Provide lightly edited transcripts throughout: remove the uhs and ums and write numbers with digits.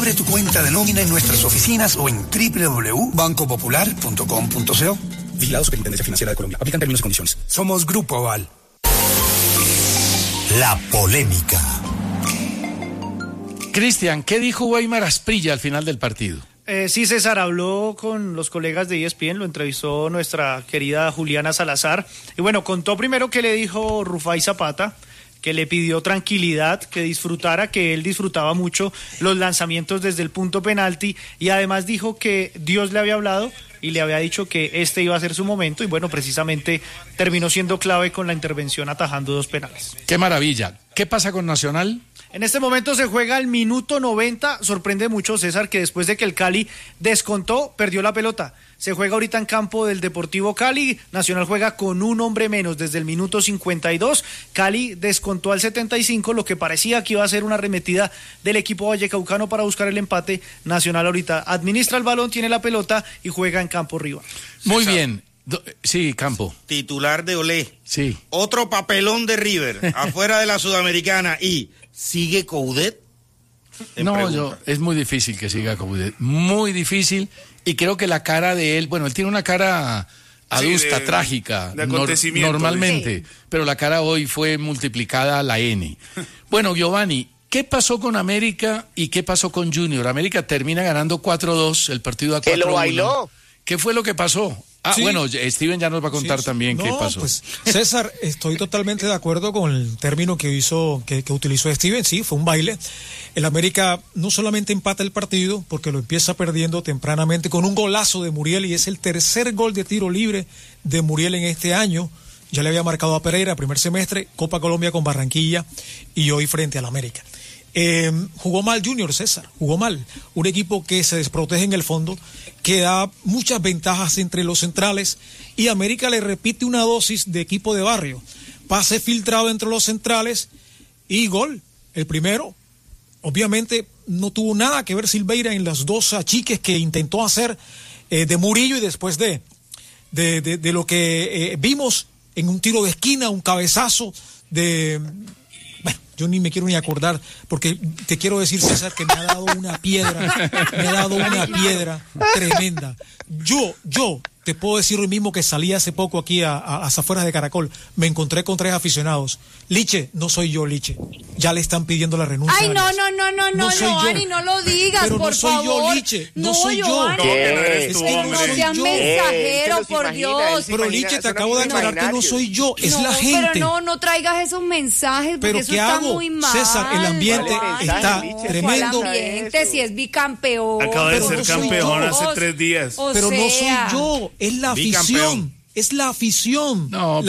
Abre tu cuenta de nómina en nuestras oficinas o en www.bancopopular.com.co. Vigilado Superintendencia Financiera de Colombia. Aplican términos y condiciones. Somos Grupo Aval. La polémica. Cristian, ¿qué dijo Weimar Asprilla al final del partido? Sí, César, habló con los colegas de ESPN, lo entrevistó nuestra querida Juliana Salazar. Y bueno, contó primero que le dijo Rufai Zapata, que le pidió tranquilidad, que disfrutara, que él disfrutaba mucho los lanzamientos desde el punto penalti, y además dijo que Dios le había hablado y le había dicho que este iba a ser su momento, y bueno, precisamente terminó siendo clave con la intervención atajando 2 penales. ¡Qué maravilla! ¿Qué pasa con Nacional? En este momento se juega el minuto 90, sorprende mucho, César, que después de que el Cali descontó, perdió la pelota. Se juega ahorita en campo del Deportivo Cali, Nacional juega con un hombre menos desde el minuto 52, Cali descontó al 75, lo que parecía que iba a ser una arremetida del equipo vallecaucano para buscar el empate. Nacional ahorita administra el balón, tiene la pelota y juega en campo rival. Muy bien. Sí, Campo. Titular de Olé. Sí. Otro papelón de River, afuera de la Sudamericana. ¿Y sigue Coudet? No, es muy difícil que siga Coudet. Muy difícil. Y creo que la cara de él, bueno, él tiene una cara adusta, trágica, de acontecimiento, normalmente, sí. Pero la cara hoy fue multiplicada a la N. Bueno, Giovanni, ¿qué pasó con América y qué pasó con Junior? América termina ganando 4-2, el partido a 4-1. ¿Que lo bailó? ¿Qué fue lo que pasó? Sí. Bueno, Steven ya nos va a contar también qué pasó. Pues, César, estoy totalmente de acuerdo con el término que utilizó Steven. Sí, fue un baile. El América no solamente empata el partido, porque lo empieza perdiendo tempranamente con un golazo de Muriel, y es el tercer gol de tiro libre de Muriel en este año. Ya le había marcado a Pereira primer semestre, Copa Colombia con Barranquilla y hoy frente al América. Jugó mal Junior, César, jugó mal. Un equipo que se desprotege en el fondo, que da muchas ventajas entre los centrales, y América le repite una dosis de equipo de barrio. Pase filtrado entre los centrales y gol, el primero. Obviamente no tuvo nada que ver Silveira en las 2 achiques que intentó hacer de Murillo, y después de lo que vimos en un tiro de esquina, un cabezazo de... Yo ni me quiero ni acordar, porque te quiero decir, César, que me ha dado una piedra tremenda. Yo te puedo decir hoy mismo que salí hace poco aquí a las afueras de Caracol, me encontré con 3 aficionados. Liche, no soy yo, Liche. Ya le están pidiendo la renuncia. Ay, no, Giovanni, no lo digas, pero por favor. No soy yo, Liche, no soy yo. Giovanni. Es que no soy seas yo. mensajero, por Dios. Pero Liche, te acabo de aclarar que no soy yo, es la gente. Pero no traigas esos mensajes, porque eso está muy mal. César, el ambiente está tremendo. ¿Cuál ambiente? Si es bicampeón. Acaba de ser campeón hace 3 días. Pero no soy yo, es la afición. Es la afición. No,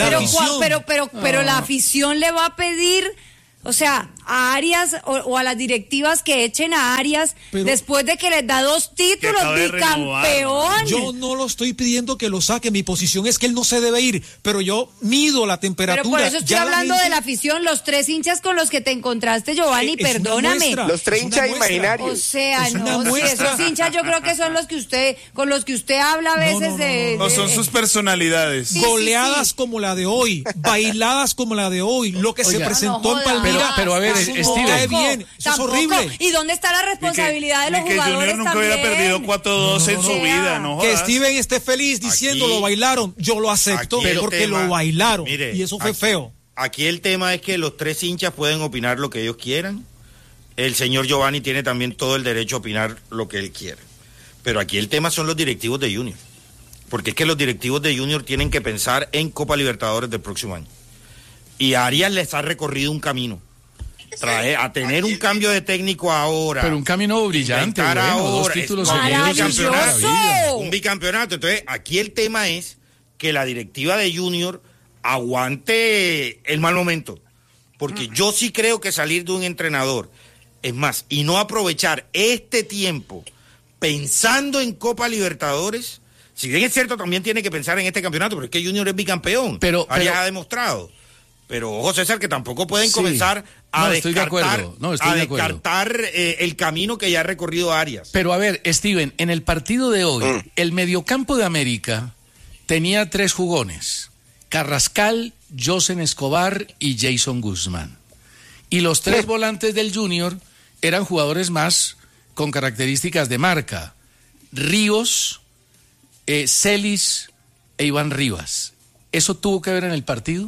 pero la afición le va a pedir, o sea, a Arias o a las directivas que echen a Arias después de que les da 2 títulos, bicampeón. Yo no lo estoy pidiendo que lo saque, mi posición es que él no se debe ir, pero yo mido la temperatura. Pero por eso estoy hablando de la afición, los 3 hinchas con los que te encontraste, Giovanni, perdóname. Los 3 hinchas imaginarios. O sea, si esos hinchas yo creo que son con los que usted habla a veces. No son sus personalidades. Sí, goleadas como la de hoy, bailadas como la de hoy, lo que se presentó en Palmira. Pero a ver, Steven, bien, eso es horrible. ¿Y dónde está la responsabilidad de los jugadores que Junior nunca también? hubiera perdido 4-2 en su vida, ¿no? Que Steven esté feliz diciendo lo bailaron, yo lo acepto porque lo bailaron, y eso fue feo. Aquí el tema es que los 3 hinchas pueden opinar lo que ellos quieran. El señor Giovanni tiene también todo el derecho a opinar lo que él quiere. Pero aquí el tema son los directivos de Junior. Porque es que los directivos de Junior tienen que pensar en Copa Libertadores del próximo año. Y a Arias les ha recorrido un camino. A tener un cambio de técnico ahora. Pero un camino brillante, ahora, 2 títulos seguidos. Un bicampeonato. Entonces, aquí el tema es que la directiva de Junior aguante el mal momento. Porque yo sí creo que salir de un entrenador, es más, y no aprovechar este tiempo pensando en Copa Libertadores, si bien es cierto, también tiene que pensar en este campeonato, porque es que Junior es bicampeón. Arias ha demostrado. Pero ojo, César, que tampoco pueden comenzar a descartar el camino que ya ha recorrido Arias. Pero a ver, Steven, en el partido de hoy, el mediocampo de América tenía 3 jugones: Carrascal, Josen Escobar y Jason Guzmán. Y los 3 volantes del Junior eran jugadores más con características de marca. Ríos, Celis e Iván Rivas. ¿Eso tuvo que ver en el partido?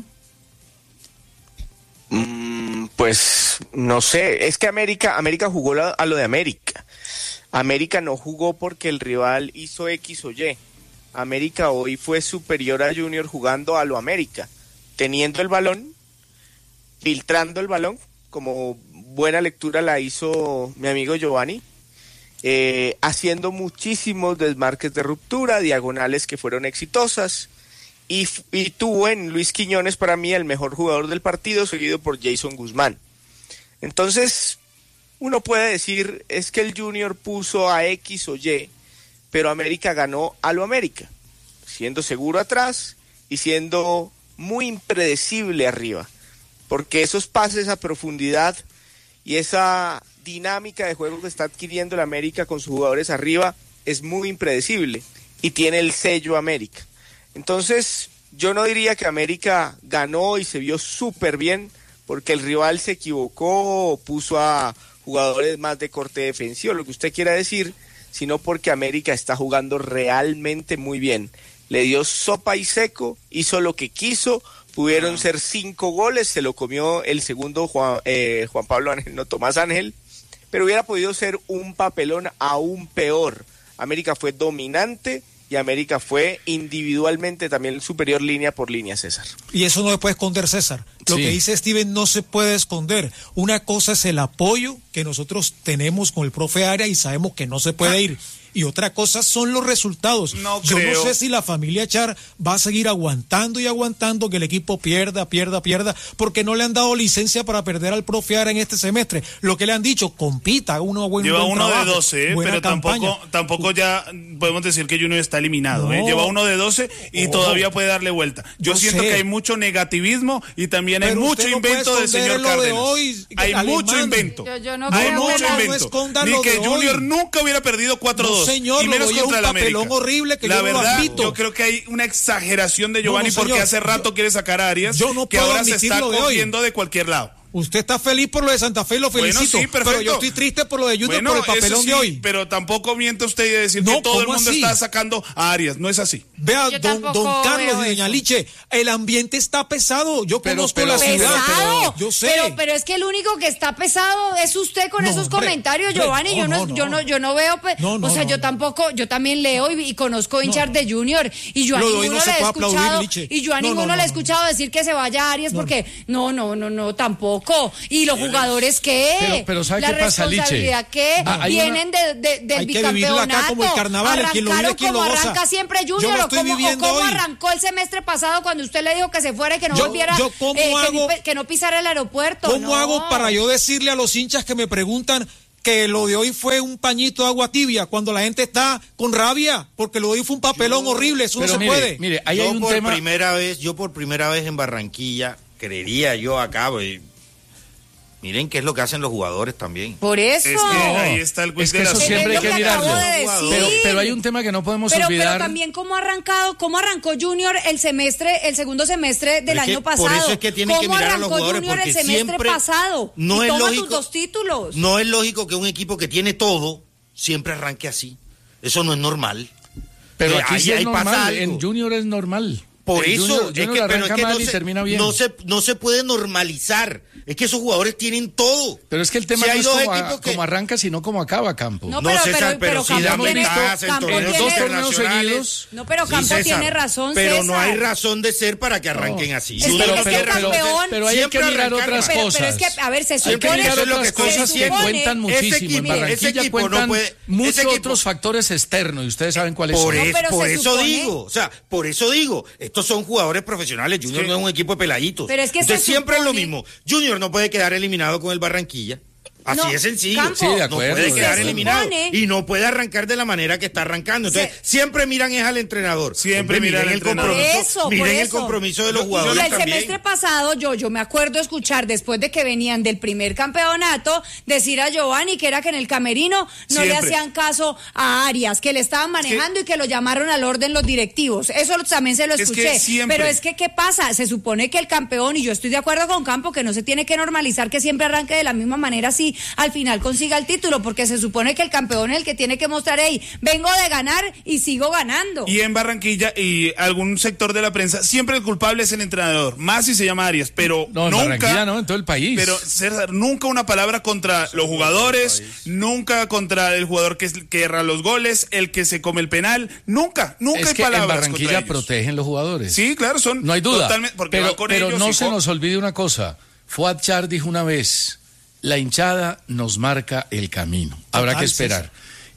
Pues no sé, es que América jugó a lo de América. América no jugó porque el rival hizo X o Y. América hoy fue superior a Junior jugando a lo América, teniendo el balón, filtrando el balón, como buena lectura la hizo mi amigo Giovanni, haciendo muchísimos desmarques de ruptura, diagonales que fueron exitosas, y tuvo en Luis Quiñones para mí el mejor jugador del partido, seguido por Jason Guzmán. Entonces, uno puede decir, es que el Junior puso a X o Y, pero América ganó a lo América, siendo seguro atrás y siendo muy impredecible arriba, porque esos pases a profundidad y esa dinámica de juego que está adquiriendo el América con sus jugadores arriba es muy impredecible y tiene el sello América. Entonces, yo no diría que América ganó y se vio súper bien porque el rival se equivocó o puso a jugadores más de corte defensivo, lo que usted quiera decir, sino porque América está jugando realmente muy bien. Le dio sopa y seco, hizo lo que quiso, pudieron ser 5 goles, se lo comió el segundo Juan Pablo Ángel, no Tomás Ángel, pero hubiera podido ser un papelón aún peor. América fue dominante y América fue individualmente también superior línea por línea, César. Y eso no se puede esconder, César. Lo que dice Steven no se puede esconder. Una cosa es el apoyo que nosotros tenemos con el profe Arias y sabemos que no se puede ir. Y otra cosa son los resultados. Yo no sé si la familia Char va a seguir aguantando y aguantando que el equipo pierda, porque no le han dado licencia para perder al profe Arias en este semestre. Lo que le han dicho, compita, lleva uno de 12, pero tampoco ya podemos decir que Junior está eliminado. Lleva uno de 12 y todavía puede darle vuelta. Yo siento que hay mucho negativismo y también hay mucho invento del señor Cárdenas. Hay mucho invento. Hay mucho invento. Ni que Junior nunca hubiera perdido 4-2. Señor, y menos contra el América. Horrible que la yo verdad, no yo creo que hay una exageración de Giovanni porque hace rato quiere sacar a Arias, que ahora se está cogiendo de cualquier lado. Usted está feliz por lo de Santa Fe y lo felicito, sí, pero yo estoy triste por lo de Junior por el papelón de hoy. Pero tampoco miente usted y decir que todo el mundo está sacando a Arias, no es así. Vea, don Carlos y doña Liche, el ambiente está pesado, yo conozco la ciudad. Yo sé. Pero es que el único que está pesado es usted con esos comentarios, Giovanni. Yo no veo, o sea, yo tampoco, yo también leo y conozco hinchas de Junior y yo a ninguno le he escuchado decir que se vaya a Arias porque no, tampoco. ¿Y los jugadores qué? Pero ¿sabe la qué pasa, Liche? responsabilidad que vienen del bicampeonato. Acá como el carnaval, arrancaron como arranca siempre Junior, o cómo arrancó el semestre pasado cuando usted le dijo que se fuera y que no volviera, que no pisara el aeropuerto. ¿Cómo hago para yo decirle a los hinchas que me preguntan que lo de hoy fue un pañito de agua tibia cuando la gente está con rabia? Porque lo de hoy fue un papelón horrible, eso no se puede. Mire, ahí hay un tema. Yo por primera vez en Barranquilla, creería yo acá, miren qué es lo que hacen los jugadores también. Por eso. Es que ahí está el quiz de eso siempre hay que mirarlo. Pero hay un tema que no podemos olvidar. Pero también cómo arrancó Junior el segundo semestre del año pasado. Por eso es que tienen que mirar a los jugadores Junior porque el semestre pasado. No es lógico. Tus 2 títulos. No es lógico que un equipo que tiene todo siempre arranque así. Eso no es normal. Pero aquí sí es normal. En Junior es normal. Por eso, Junior arranca mal y termina bien. No se puede normalizar. Es que esos jugadores tienen todo. Pero es que el tema no es como arranca, sino como acaba Campo. No, César, pero si damos ventajas en torneos internacionales. No, pero Campo tiene razón, pero César. no hay razón de ser para que arranquen así. Pero hay que mirar otras cosas. Pero es que, a ver, se supone... Hay que mirar otras cosas que cuentan muchísimo. En Barranquilla cuentan muchos otros factores externos y ustedes saben cuáles son. Por eso digo, estos son jugadores profesionales. Junior no es un equipo de peladitos. Pero es que entonces siempre es lo mismo. Junior no puede quedar eliminado con el Barranquilla. Así es sencillo. Campo, sí, de acuerdo. No puede quedar eliminado. Y no puede arrancar de la manera que está arrancando. Entonces, siempre miran es al entrenador. Siempre miran el compromiso. Miren el compromiso de los jugadores. Y el semestre pasado, yo me acuerdo escuchar, después de que venían del primer campeonato, decir a Giovanni que era que en el camerino no le hacían caso a Arias, que le estaban manejando y que lo llamaron al orden los directivos. Eso también se lo escuché. Pero es que, ¿qué pasa? Se supone que el campeón, y yo estoy de acuerdo con Campo, que no se tiene que normalizar que siempre arranque de la misma manera así Cali al final consiga el título, porque se supone que el campeón es el que tiene que mostrar, hey, vengo de ganar y sigo ganando. Y en Barranquilla y algún sector de la prensa, siempre el culpable es el entrenador, más si se llama Arias, pero no, nunca, en Barranquilla no, en todo el país. Pero César, nunca una palabra contra los jugadores, nunca contra el jugador que erra los goles, el que se come el penal, nunca es hay que palabras. En Barranquilla protegen los jugadores. Sí, claro, no hay duda. Pero no se nos olvide una cosa. Fuad Char dijo una vez, la hinchada nos marca el camino. Habrá que esperar.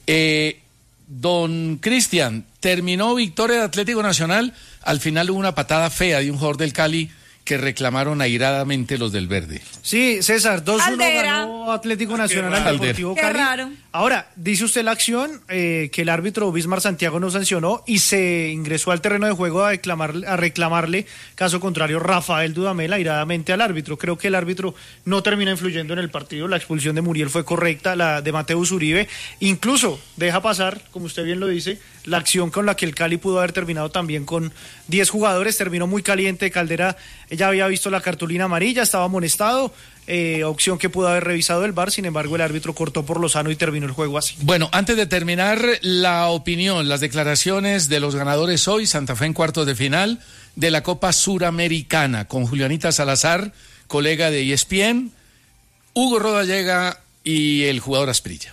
Don Cristian, terminó victoria de Atlético Nacional. Al final hubo una patada fea de un jugador del Cali que reclamaron airadamente los del verde. Sí, César, 2-1 ganó Atlético Nacional al Deportivo Cali. Qué raro. Ahora, dice usted la acción que el árbitro Bismar Santiago no sancionó y se ingresó al terreno de juego a reclamarle, caso contrario, Rafael Dudamel airadamente al árbitro. Creo que el árbitro no termina influyendo en el partido. La expulsión de Muriel fue correcta, la de Mateus Uribe. Incluso deja pasar, como usted bien lo dice, la acción con la que el Cali pudo haber terminado también con 10 jugadores. Terminó muy caliente. Caldera ya había visto la cartulina amarilla, estaba amonestado. Opción que pudo haber revisado el VAR, sin embargo el árbitro cortó por lo sano y terminó el juego así. Bueno, antes de terminar, la opinión, las declaraciones de los ganadores hoy, Santa Fe en cuartos de final de la Copa Suramericana, con Julianita Salazar, colega de ESPN, Hugo Rodallega y el jugador Asprilla.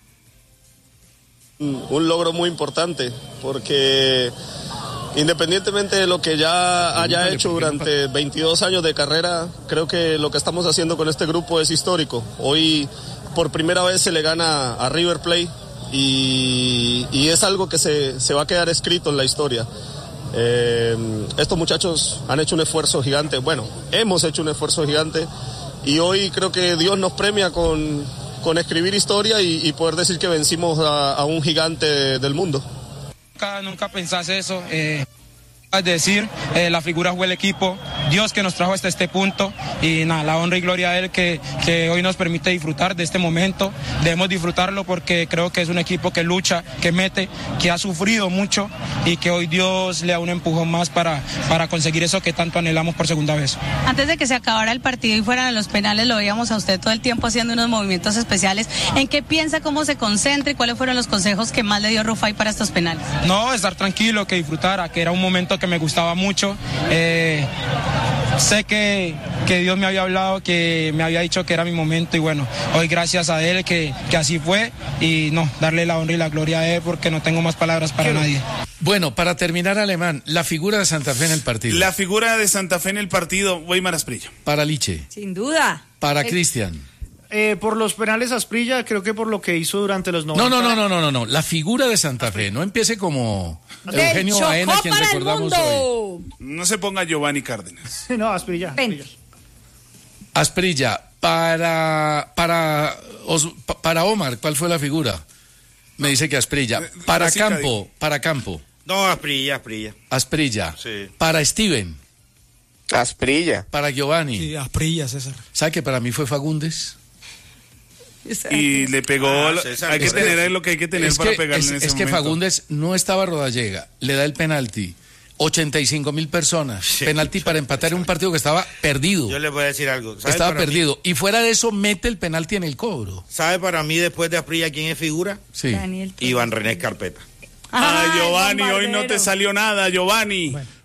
Un logro muy importante, porque independientemente de lo que ya haya hecho durante 22 años de carrera, creo que lo que estamos haciendo con este grupo es histórico. Hoy por primera vez se le gana a River Plate y es algo que se va a quedar escrito en la historia. Estos muchachos han hecho un esfuerzo gigante, hemos hecho un esfuerzo gigante y hoy creo que Dios nos premia con escribir historia y poder decir que vencimos a un gigante del mundo. Nunca pensás eso. Es decir, la figura fue el equipo, Dios que nos trajo hasta este punto y nada, la honra y gloria a Él que hoy nos permite disfrutar de este momento. Debemos disfrutarlo porque creo que es un equipo que lucha, que mete, que ha sufrido mucho y que hoy Dios le da un empujón más para conseguir eso que tanto anhelamos por segunda vez. Antes de que se acabara el partido y fueran a los penales, lo veíamos a usted todo el tiempo haciendo unos movimientos especiales. ¿En qué piensa, cómo se concentra y cuáles fueron los consejos que más le dio Rufai para estos penales? No, estar tranquilo, que disfrutara, que era un momento que me gustaba mucho. Sé que Dios me había hablado, que me había dicho que era mi momento y hoy gracias a Él que así fue y darle la honra y la gloria a Él porque no tengo más palabras para nadie. Bueno, para terminar, Alemán, la figura de Santa Fe en el partido. La figura de Santa Fe en el partido, Weimar Asprilla. Para Liche. Sin duda. Para Cristian. Por los penales Asprilla, creo que por lo que hizo durante los 90. No. La figura de Santa Fe. No empiece como Eugenio Baena, quien recordamos hoy. No se ponga Giovanni Cárdenas. No, Asprilla. Asprilla. Para Omar, ¿cuál fue la figura? Me dice que Asprilla. Para Campo. No, Asprilla. Asprilla. Sí. Para Steven. Asprilla. Para Giovanni. Sí, Asprilla, César. ¿Sabe que para mí fue Fagundes? Y le pegó. Hay que tener lo que hay que tener para pegarle en ese momento. Es que Fagundes no estaba Rodallega, le da el penalti. 85,000 personas. Penalti para empatar en un partido que estaba perdido. Yo le voy a decir algo. Estaba perdido. Y fuera de eso, mete el penalti en el cobro. ¿Sabe para mí, después de Asprilla, quién es figura? Sí. Iván René Carpeta. Giovanni, hoy no te salió nada, Giovanni.